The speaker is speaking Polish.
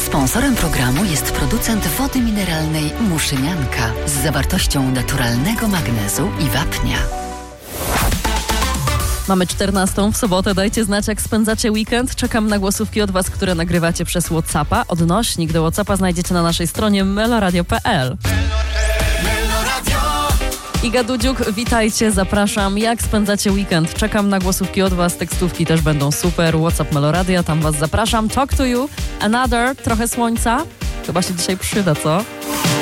Sponsorem programu jest producent wody mineralnej Muszynianka z zawartością naturalnego magnezu i wapnia. Mamy 14 w sobotę. Dajcie znać, jak spędzacie weekend. Czekam na głosówki od Was, które nagrywacie przez WhatsAppa. Odnośnik do WhatsAppa znajdziecie na naszej stronie meloradio.pl. Iga Dudziuk, witajcie, zapraszam. Jak spędzacie weekend? Czekam na głosówki od Was, tekstówki też będą super. WhatsApp Meloradia, tam Was zapraszam. Talk to you, another, trochę słońca. Chyba się dzisiaj przyda, co?